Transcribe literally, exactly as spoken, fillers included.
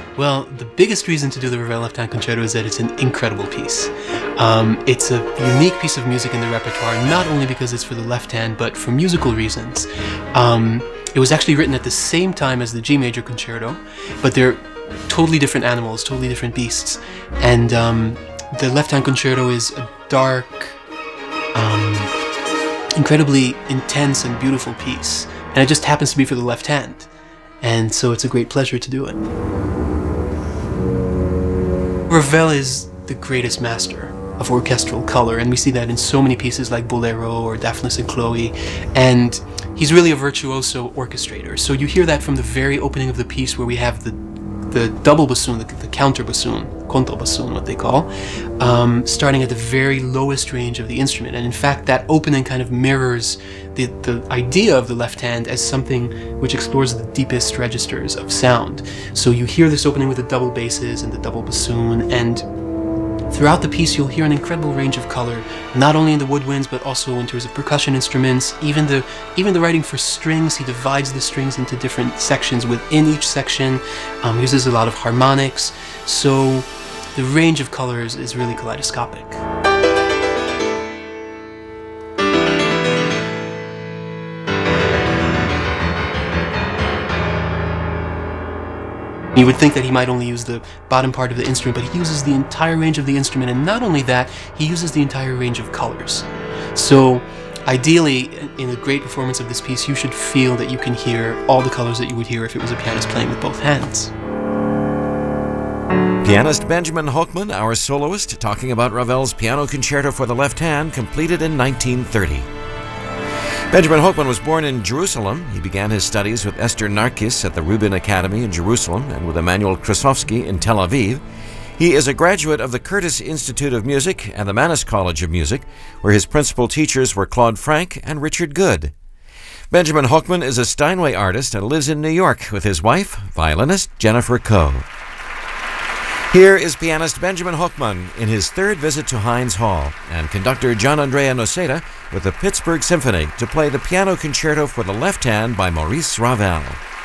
Well, the biggest reason to do the Ravel Left Hand Concerto is that it's an incredible piece. Um, it's a unique piece of music in the repertoire, not only because it's for the left hand, but for musical reasons. Um, it was actually written at the same time as the G Major Concerto, but they're totally different animals, totally different beasts. And um, the Left Hand Concerto is a dark, um, incredibly intense and beautiful piece. And it just happens to be for the left hand. And so it's a great pleasure to do it. Ravel is the greatest master of orchestral color, and we see that in so many pieces like Bolero or Daphnis and Chloe, and he's really a virtuoso orchestrator. So you hear that from the very opening of the piece, where we have the the double bassoon, the, the counter bassoon, conto bassoon, what they call, um, starting at the very lowest range of the instrument. And in fact, that opening kind of mirrors the, the idea of the left hand as something which explores the deepest registers of sound. So you hear this opening with the double basses and the double bassoon, and throughout the piece you'll hear an incredible range of color, not only in the woodwinds but also in terms of percussion instruments. Even the even the writing for strings, he divides the strings into different sections within each section, um, uses a lot of harmonics, so the range of colors is really kaleidoscopic. You would think that he might only use the bottom part of the instrument, but he uses the entire range of the instrument, and not only that, he uses the entire range of colors. So ideally, in a great performance of this piece, you should feel that you can hear all the colors that you would hear if it was a pianist playing with both hands. Pianist Benjamin Hochman, our soloist, talking about Ravel's Piano Concerto for the Left Hand, completed in nineteen thirty. Benjamin Hochman was born in Jerusalem. He began his studies with Esther Narkis at the Rubin Academy in Jerusalem and with Emanuel Krasovsky in Tel Aviv. He is a graduate of the Curtis Institute of Music and the Mannes College of Music, where his principal teachers were Claude Frank and Richard Good. Benjamin Hochman is a Steinway artist and lives in New York with his wife, violinist Jennifer Coe. Here is pianist Benjamin Hochman in his third visit to Heinz Hall, and conductor Gian Andrea Noceda with the Pittsburgh Symphony to play the Piano Concerto for the Left Hand by Maurice Ravel.